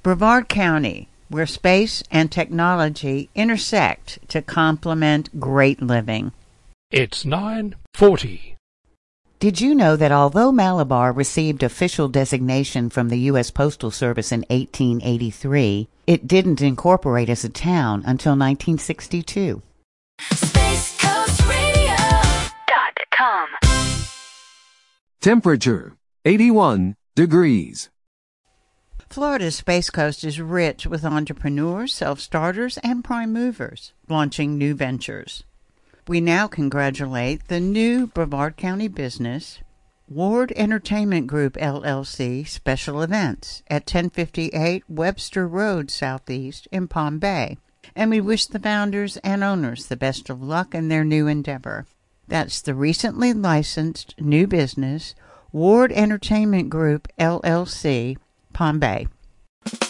Brevard County, where space and technology intersect to complement great living. It's 9:40. Did you know that although Malabar received official designation from the U.S. Postal Service in 1883, it didn't incorporate as a town until 1962? SpaceCoastRadio.com. Temperature 81 degrees. Florida's Space Coast is rich with entrepreneurs, self-starters, and prime movers launching new ventures. We now congratulate the new Brevard County business, Ward Entertainment Group, LLC, Special Events at 1058 Webster Road, Southeast in Palm Bay. And we wish the founders and owners the best of luck in their new endeavor. That's the recently licensed new business, Ward Entertainment Group, LLC, Palm Bay.